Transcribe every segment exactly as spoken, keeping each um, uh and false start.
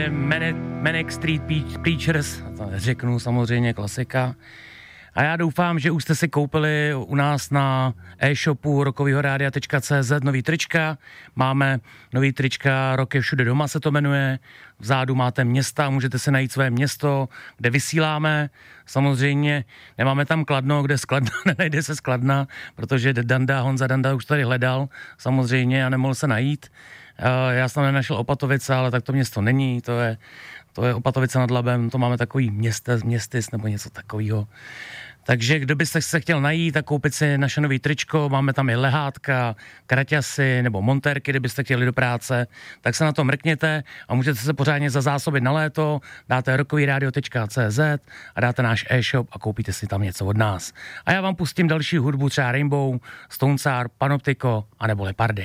Manic, Manic Street Preachers, to řeknu samozřejmě klasika. A já doufám, že už jste si koupili u nás na e-shopu rokovýho rádia tečka cé zet nový trička. Máme nový trička Rock je všude doma se to jmenuje. Vzadu máte města, můžete si najít své město, kde vysíláme. Samozřejmě nemáme tam Kladno, kde skladna, nenajde se skladna, protože Danda, Honza Danda už tady hledal samozřejmě a nemohl se najít. Já jsem nenašel Opatovice, ale tak to město není, to je, to je Opatovice nad Labem, to máme takový měste, městys nebo něco takového. Takže kdo byste se chtěl najít a koupit si naše nový tričko, máme tam i lehátka, kraťasy nebo montérky, kdybyste chtěli do práce, tak se na to mrkněte a můžete se pořádně zazásobit na léto, dáte rokový rádio tečka cé zet a dáte náš e-shop a koupíte si tam něco od nás. A já vám pustím další hudbu, třeba Rainbow, Stone Sour, Panoptiko a nebo Lepardy.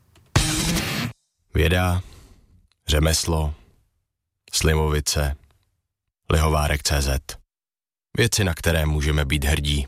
Věda, řemeslo, Slimovice, Lihovárek tečka cé zet. Věci, na které můžeme být hrdí.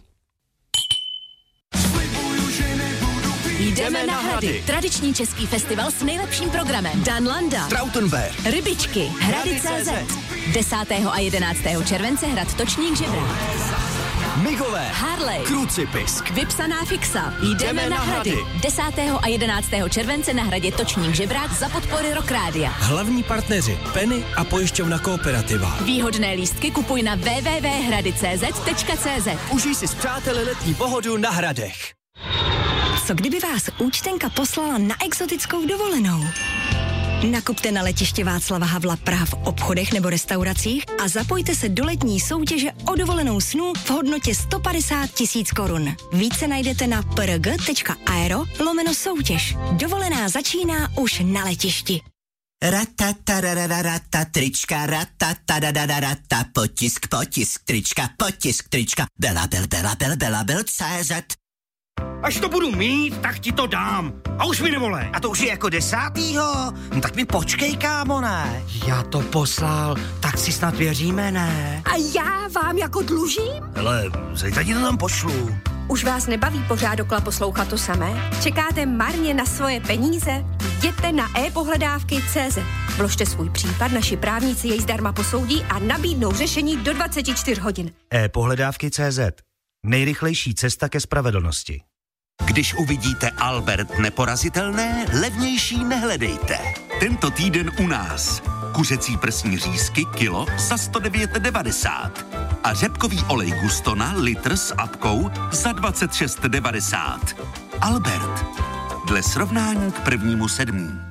Jdeme na Hrady. Tradiční český festival s nejlepším programem. Dan Landa, Trautenberg, Rybičky, Hrady tečka cé zet. desátého a jedenáctého července hrad Točník Žebrák. Migové, Harley, Krucipisk, Vypsaná fixa. Jdeme na Hrady. desátého a jedenáctého července na hradě Točník Žebrák za podpory Rock Rádia. Hlavní partneři Penny a pojišťovna Kooperativa. Výhodné lístky kupuj na w w w tečka hrady tečka cé zet tečka cé zet. Užij si s přáteli letní pohodu na Hradech. Co kdyby vás účtenka poslala na exotickou dovolenou? Nakupte na letiště Václava Havla Praha v obchodech nebo restauracích a zapojte se do letní soutěže o dovolenou snů v hodnotě sto padesát tisíc korun. Více najdete na prg tečka aero lomeno soutěž. Dovolená začíná už na letišti. Ratatarararata, trička, ratatarararata, potisk, potisk, trička, potisk, trička, bela, bel, bela, bel, bela, bel, cé zet. Až to budu mít, tak ti to dám. A už mi nevolej. A to už je jako desátýho? No tak mi počkej, kámo, ne? Já to poslal, tak si snad věříme, ne? A já vám jako dlužím? Hele, zajtra ti to tam pošlu. Už vás nebaví pořád dokola poslouchat to samé? Čekáte marně na svoje peníze? Jděte na e-pohledávky tečka cé zet. Vložte svůj případ, naši právníci jej zdarma posoudí a nabídnou řešení do dvacet čtyři hodin. e-pohledávky tečka cé zet. Nejrychlejší cesta ke spravedlnosti. Když uvidíte Albert neporazitelné, levnější nehledejte. Tento týden u nás. Kuřecí prsní řízky kilo za sto devět devadesát. A řepkový olej Gustona litr s apkou za dvacet šest devadesát. Albert. Dle srovnání k prvnímu sedmí.